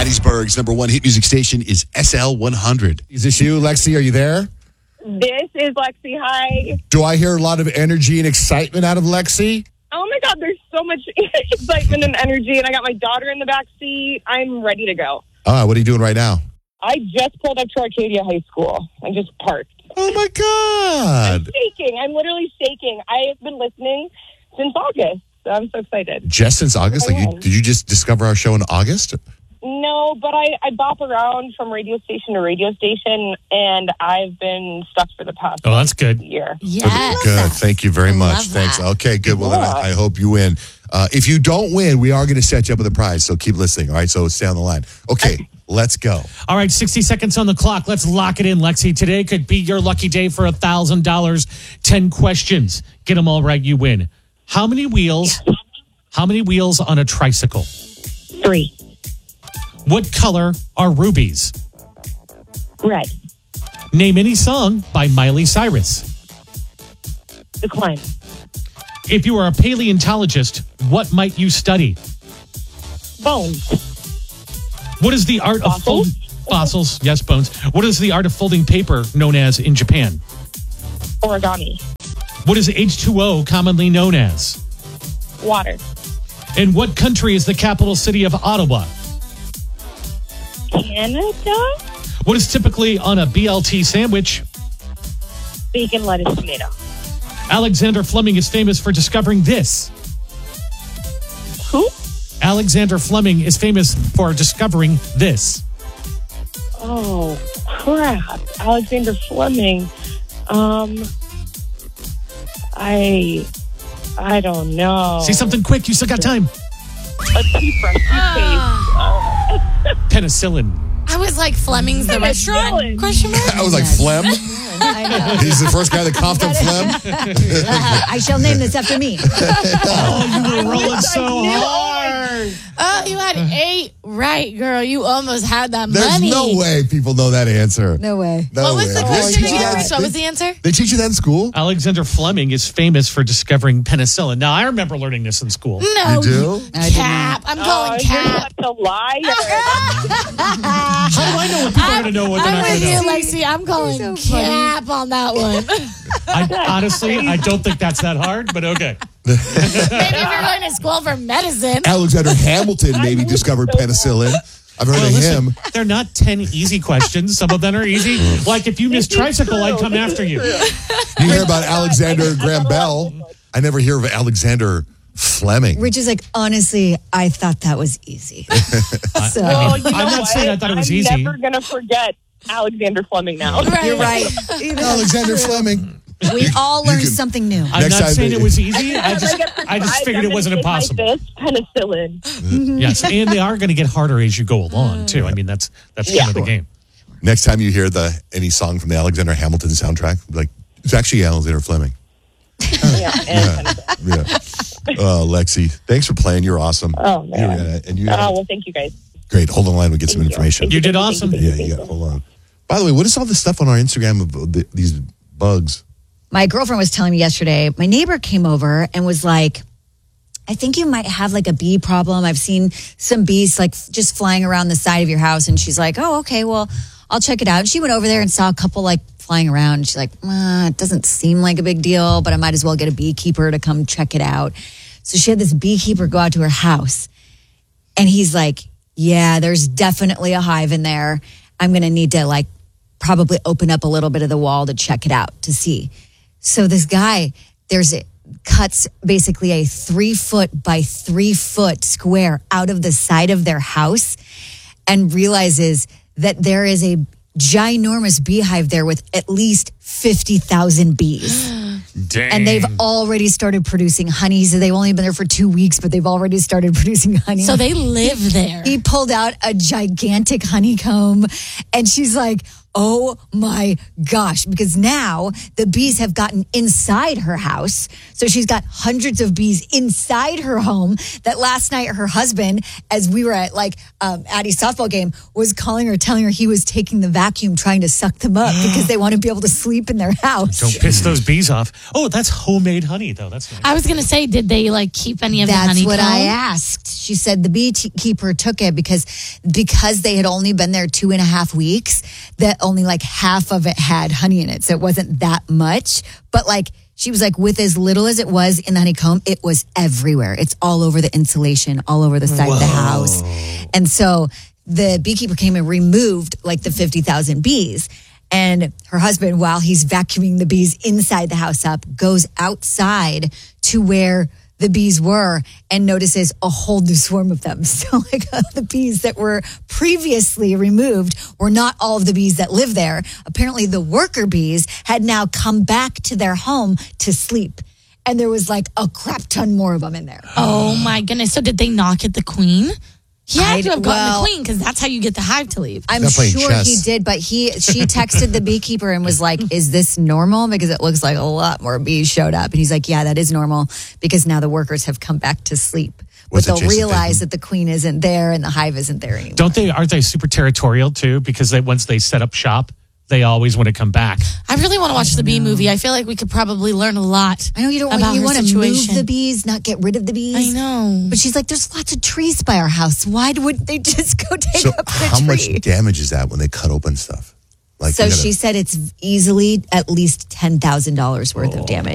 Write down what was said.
Hattiesburg's number one hit music station is SL 100. Is this you, Lexi? Are you there? This is Lexi. Hi. Do I hear a lot of energy and excitement out of Lexi? Oh my God, there's so much excitement and energy, and I got my daughter in the back seat. I'm ready to go. All right, what are you doing right now? I just pulled up to Arcadia High School. I just parked. Oh my God. I'm shaking. I'm literally shaking. I have been listening since August, so I'm so excited. Just since August? Did you just discover our show in August? No, but I bop around from radio station to radio station, and I've been stuck for the past that's good. year. Yes. Good. Thank you very much. Love Thanks. that. Okay, good. Well, then I hope you win. If you don't win, we are going to set you up with a prize, so keep listening. All right, so stay on the line. Okay, let's go. All right, 60 seconds on the clock. Let's lock it in, Lexi. Today could be your lucky day for $1,000. 10 questions. Get them all right, you win. How many wheels on a tricycle? 3. What color are rubies? Red. Name any song by Miley Cyrus. Decline. If you are a paleontologist, what might you study? Bones. What is the art of folding fossils? Yes, bones. What is the art of folding paper known as in Japan? Origami. What is H2O commonly known as? Water. In what country is the capital city of Ottawa? Canada. What is typically on a BLT sandwich? Bacon, lettuce, tomato. Alexander Fleming is famous for discovering this. Who? Alexander Fleming is famous for discovering this. Oh, crap. Alexander Fleming. I don't know. Say something quick. You still got time. A toothbrush, toothpaste. Penicillin. I was like, Fleming's the restaurant? Question mark? I was like, phlegm? I know. He's the first guy that coughed up phlegm? I shall name this after me. Oh, you were rolling so hard. Oh, you had 8 right, girl. You almost had that There's money. no way people know that answer. No way. No What was way. the They question teach you again? that- What was the answer? They teach you that in school? Alexander Fleming is famous for discovering penicillin. Now, I remember learning this in school. No. You do? Cap. I'm calling You're cap. such a liar. How do I know what people are going to know what they're I'm not going with to you, know? Lexi. I'm calling cap on that one. I don't think that's that hard, but okay. Maybe if you're going to school for medicine. Alexander Hamilton maybe discovered penicillin. I've heard of him. They're not 10 easy questions. Some of them are easy. Like if you miss tricycle, I'd come after you. You hear about Alexander Graham Bell. I never hear of Alexander Fleming. Rich is like, honestly, I thought that was easy. So Well, you know I'm not what? saying I thought it was easy. I'm never going to forget Alexander Fleming now. you're right. Alexander Fleming. We all learned can- something new. I'm Next not time saying they- it was easy. I just figured it wasn't impossible. Penicillin. Yes, and they are going to get harder as you go along too. I mean, that's kind of the game. Next time you hear any song from the Alexander Hamilton soundtrack, be like, it's actually Alexander Fleming. Yeah, and penicillin. Yeah. Lexi, thanks for playing. You're awesome. Oh, man. And you Well, thank you guys. great. Hold on the line. We'll get some information. You did awesome. Yeah, you got. Hold on. By the way, what is all this stuff on our Instagram of these bugs? My girlfriend was telling me yesterday, my neighbor came over and was like, I think you might have like a bee problem. I've seen some bees like just flying around the side of your house. And she's like, oh, okay, well, I'll check it out. And she went over there and saw a couple like flying around. And she's like, it doesn't seem like a big deal, but I might as well get a beekeeper to come check it out. So she had this beekeeper go out to her house. And he's like, yeah, there's definitely a hive in there. I'm going to need to like probably open up a little bit of the wall to check it out to see. So this guy, cuts basically a 3-foot by 3-foot square out of the side of their house and realizes that there is a ginormous beehive there with at least 50,000 bees. Dang. And they've already started producing honey. So they've only been there for 2 weeks, but they've already started producing honey. So they live there. He pulled out a gigantic honeycomb and she's like, oh my gosh, because now the bees have gotten inside her house. So she's got hundreds of bees inside her home that last night her husband, as we were at Addie's softball game, was calling her, telling her he was taking the vacuum, trying to suck them up because they want to be able to sleep in their house. Don't piss those bees off. Oh, that's homemade honey, though. That's nice. I was gonna say, did they keep any of the honeycomb? That's what I asked. She said the beekeeper took it because they had only been there 2.5 weeks, that only half of it had honey in it. So it wasn't that much. But she was with as little as it was in the honeycomb, it was everywhere. It's all over the insulation, all over the side of the house. And so the beekeeper came and removed the 50,000 bees. And her husband, while he's vacuuming the bees inside the house up, goes outside to where the bees were and notices a whole new swarm of them. So the bees that were previously removed were not all of the bees that live there. Apparently the worker bees had now come back to their home to sleep. And there was a crap ton more of them in there. Oh my goodness. So did they knock at the queen? He had to have gotten the well, queen because that's how you get the hive to leave. I'm Not playing sure chess. he did, but she texted the beekeeper and was like, is this normal? Because it looks like a lot more bees showed up. And he's like, yeah, that is normal because now the workers have come back to sleep. Was But it they'll Jason realize Statham? that the queen isn't there and the hive isn't there anymore. Aren't they super territorial, too? Because once they set up shop, they always want to come back. I really want to watch the bee movie. I feel like we could probably learn a lot. I know you don't about you her want to situation. move the bees, not get rid of the bees. I know. But she's like, there's lots of trees by our house. Why wouldn't they just go take So up the how tree? much damage is that when they cut open stuff? So she said it's easily at least $10,000 worth of damage.